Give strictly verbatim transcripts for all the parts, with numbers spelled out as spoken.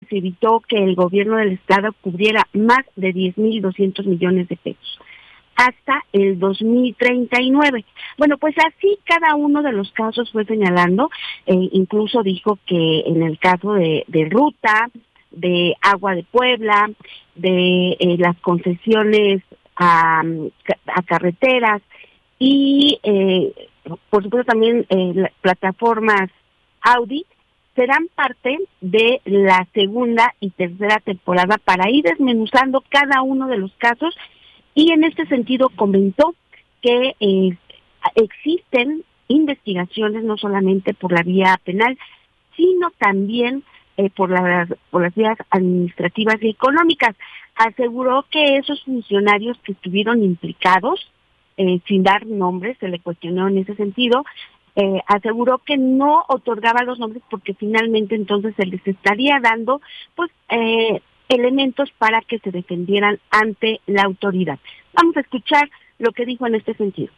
se evitó que el gobierno del estado cubriera más de diez mil doscientos millones de pesos hasta el dos mil treinta y nueve. Bueno, pues así cada uno de los casos fue señalando, eh, incluso dijo que en el caso de, de Ruta, de Agua de Puebla, de eh, las concesiones a, a carreteras y eh, por supuesto también eh, las plataformas Audi, serán parte de la segunda y tercera temporada para ir desmenuzando cada uno de los casos. Y en este sentido comentó que eh, existen investigaciones no solamente por la vía penal, sino también eh, por, las, por las vías administrativas y económicas. Aseguró que esos funcionarios que estuvieron implicados, eh, sin dar nombres, se le cuestionó en ese sentido, eh, aseguró que no otorgaba los nombres porque finalmente entonces se les estaría dando pues eh, elementos para que se defendieran ante la autoridad. Vamos a escuchar lo que dijo en este sentido.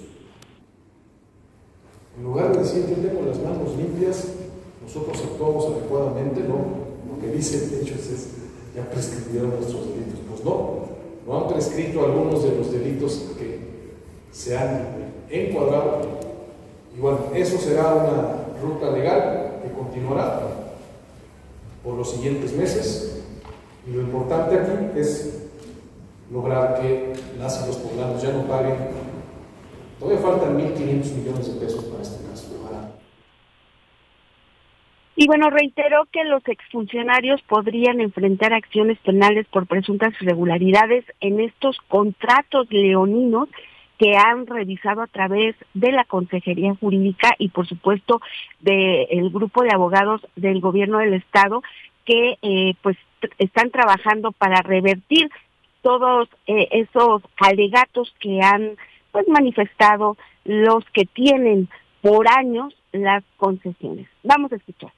En lugar de decir que tenemos las manos limpias, nosotros actuamos adecuadamente, ¿no? Lo que dice el hecho es, es ya prescribieron nuestros delitos. Pues no, no han prescrito algunos de los delitos que se han encuadrado. Y bueno, eso será una ruta legal que continuará por los siguientes meses. Y lo importante aquí es lograr que las y los poblanos ya no paguen. Todavía faltan mil quinientos millones de pesos para este caso. Ojalá. Y bueno, reiteró que los exfuncionarios podrían enfrentar acciones penales por presuntas irregularidades en estos contratos leoninos que han revisado a través de la Consejería Jurídica y por supuesto del grupo de abogados del gobierno del estado que eh, pues están trabajando para revertir todos eh, esos alegatos que han pues manifestado los que tienen por años las concesiones. Vamos a escuchar.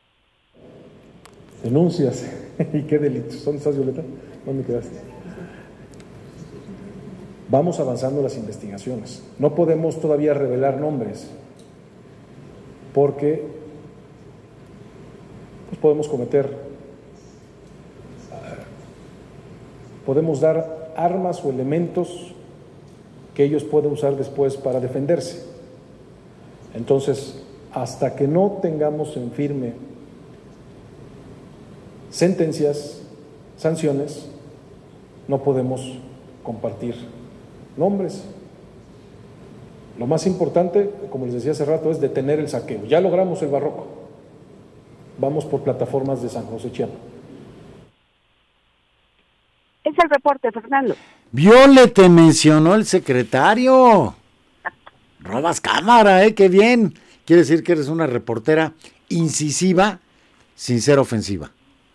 Denuncias. ¿Y qué delitos? ¿Dónde estás, Violeta? ¿Dónde quedaste? Vamos avanzando las investigaciones. No podemos todavía revelar nombres porque pues, podemos cometer podemos dar armas o elementos que ellos pueden usar después para defenderse. Entonces, hasta que no tengamos en firme sentencias, sanciones, no podemos compartir nombres. Lo más importante, como les decía hace rato, es detener el saqueo. Ya logramos el Barroco. Vamos por plataformas de San José Chiapas. Es el reporte, Fernando. Viole, te mencionó el secretario. Robas cámara, ¿eh? Qué bien. Quiere decir que eres una reportera incisiva, sin ser ofensiva.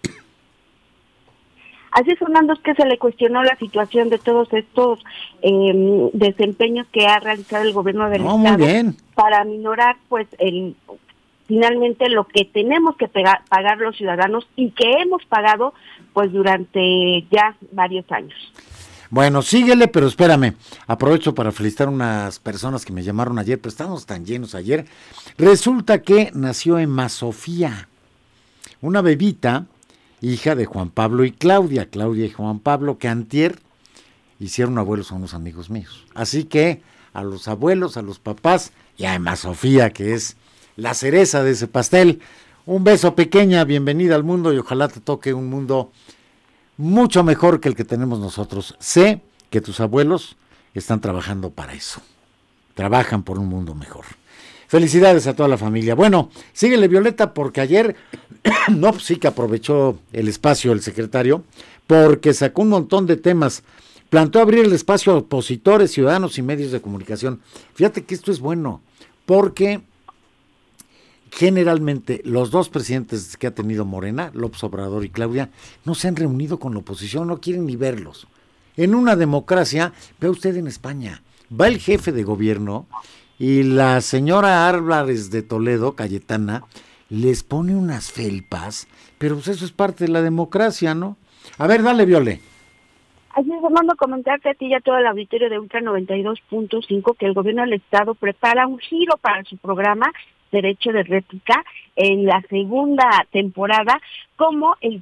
Así es, Fernando, es que se le cuestionó la situación de todos estos eh, desempeños que ha realizado el gobierno del no, estado muy bien. Para minorar, pues, el finalmente lo que tenemos que pegar, pagar los ciudadanos y que hemos pagado pues durante ya varios años. Bueno, síguele, pero espérame, aprovecho para felicitar a unas personas que me llamaron ayer, pero estábamos tan llenos ayer. Resulta que nació Emma Sofía, una bebita, hija de Juan Pablo y Claudia, Claudia y Juan Pablo, que antier hicieron abuelos a unos amigos míos. Así que a los abuelos, a los papás y a Emma Sofía, que es la cereza de ese pastel. Un beso, pequeña, bienvenida al mundo y ojalá te toque un mundo mucho mejor que el que tenemos nosotros. Sé que tus abuelos están trabajando para eso. Trabajan por un mundo mejor. Felicidades a toda la familia. Bueno, síguele, Violeta, porque ayer, no, pues sí que aprovechó el espacio el secretario, porque sacó un montón de temas. Planteó abrir el espacio a opositores, ciudadanos y medios de comunicación. Fíjate que esto es bueno, porque generalmente los dos presidentes que ha tenido Morena, López Obrador y Claudia, no se han reunido con la oposición, no quieren ni verlos. En una democracia, vea usted en España, va el jefe de gobierno y la señora Álvarez de Toledo, Cayetana, les pone unas felpas, pero pues eso es parte de la democracia, ¿no? A ver, dale, Viole. Así es, Fernando, comentarte a ti y a todo el auditorio de Ultra noventa y dos punto cinco que el gobierno del estado prepara un giro para su programa Derecho de Réplica en la segunda temporada, como el